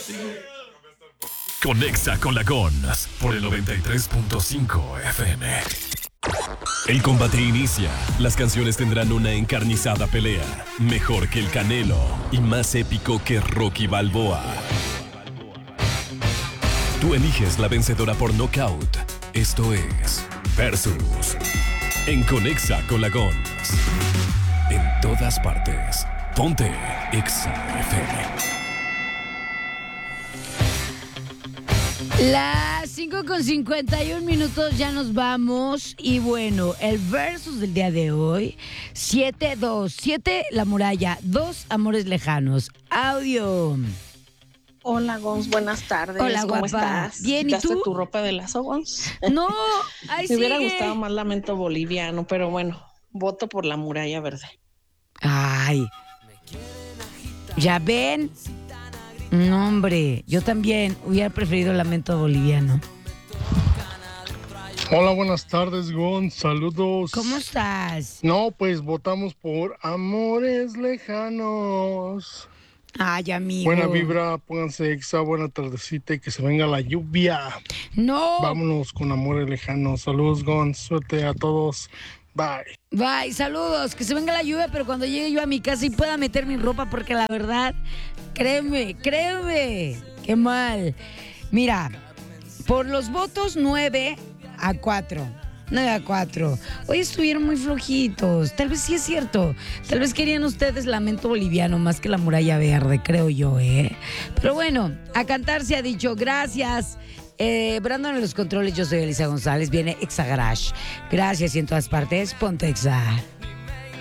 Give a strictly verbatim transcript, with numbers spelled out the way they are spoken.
Conexa con la Gons por el noventa y tres punto cinco F M. El combate inicia. Las canciones tendrán una encarnizada pelea. Mejor que el Canelo y más épico que Rocky Balboa. Tú eliges la vencedora por nocaut. Esto es Versus. En Conexa con la Gons. En todas partes. Ponte Exa F M. Las cinco con cincuenta y un minutos, ya nos vamos. Y bueno, el versus del día de hoy: siete dos. siete La Muralla, dos Amores Lejanos. Audio. Hola, Gons, buenas tardes. Hola, ¿Cómo guapa. estás? Bien, ¿y ¿Quitaste tú? tu ropa de lazo, Gons? No, ahí Me hubiera sigue. gustado más Lamento Boliviano, pero bueno, voto por La Muralla Verde. Ay. ¿Ya ven? No, hombre, yo también hubiera preferido Lamento Boliviano. Hola, buenas tardes, Gon. Saludos. ¿Cómo estás? No, pues votamos por Amores Lejanos. Ay, amigo. Buena vibra, pónganse Exa, buena tardecita y que se venga la lluvia. No. Vámonos con Amores Lejanos. Saludos, Gon. Suerte a todos. Bye. Bye, saludos. Que se venga la lluvia, pero cuando llegue yo a mi casa y pueda meter mi ropa, porque la verdad, créeme, créeme, qué mal. Mira, por los votos nueve a cuatro. nueve a cuatro. Hoy estuvieron muy flojitos. Tal vez sí es cierto. Tal vez querían ustedes Lamento Boliviano más que La Muralla Verde, creo yo, ¿eh? Pero bueno, a cantar se ha dicho. Gracias. Eh, Brandon en los controles, yo soy Elisa González. Viene Exa Garage. Gracias y en todas partes, ponte Exa.